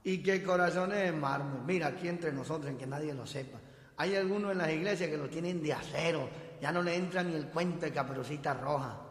y que corazones de mármol. Mira, aquí entre nosotros, en que nadie lo sepa, hay algunos en las iglesias que lo tienen de acero, ya no le entra ni el cuento de Caperucita Roja.